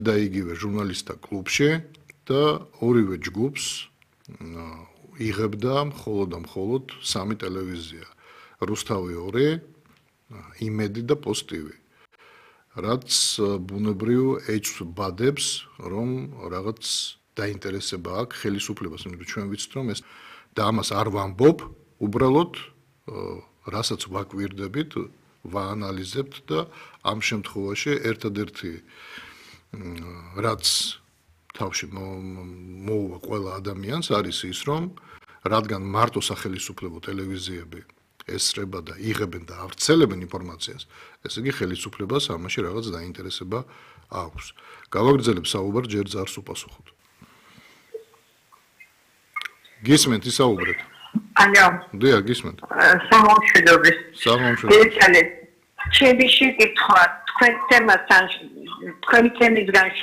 და იგივე ჟურნალისტთა კლუბში და ორივე ჯგუფს იღებდა მხოლოდ სამი ტელევიზია. რუსთავი 2, იმედი და პოსტივი. რაც ბუნებრივ ეჭვს ბადებს, რომ რაღაც დაინტერესება აქვს ხელისუფლებას, იმიტომ ჩვენ ვიცით რომ ეს და ამას არ ვამბობ, უბრალოდ რასაც ვაკვირდებით, ვაანალიზებთ და ამ შემთხვევაში ერთადერთი რაც თავში მოუვა ყველა ადამიანს არის ის, რომ რადგან მარტო სახელისუფლებო ტელევიზიები ესწრება და იღებენ და ავრცელებენ ინფორმაციას, ესე იგი ხელისუფლებას ამაში რაღაც დაინტერესება აქვს. გავაგრძელებ საუბარ, ჯერ ზარს უპასუხოთ. გისმენთ ისაუბრეთ? ალო. დიახ, გისმენთ. სამომშვიდობის. სამომშვიდობის. ჩემი შეკითხვა თქვენ თემასთან თქვენი თემისგან